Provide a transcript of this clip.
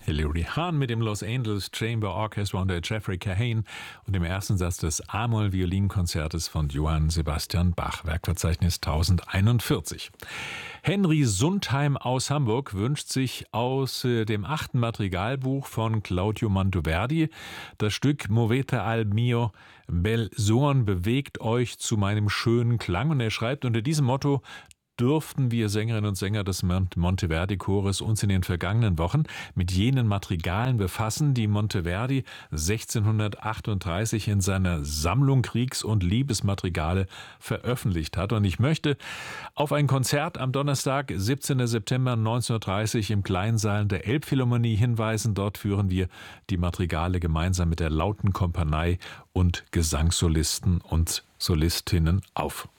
Hilary Hahn mit dem Los Angeles Chamber Orchestra unter Jeffrey Kahane und dem ersten Satz des A-Moll-Violinkonzertes von Johann Sebastian Bach, Werkverzeichnis 1041. Henry Sundheim aus Hamburg wünscht sich aus dem 8. Madrigalbuch von Claudio Monteverdi das Stück Movete al mio bel suon, bewegt euch zu meinem schönen Klang. Und er schreibt unter diesem Motto: durften wir Sängerinnen und Sänger des Monteverdi-Chores uns in den vergangenen Wochen mit jenen Madrigalen befassen, die Monteverdi 1638 in seiner Sammlung Kriegs- und Liebesmadrigale veröffentlicht hat. Und ich möchte auf ein Konzert am Donnerstag, 17. September 1930 im Kleinsaal der Elbphilharmonie hinweisen. Dort führen wir die Madrigale gemeinsam mit der Lauten Kompanie und Gesangssolisten und Solistinnen auf.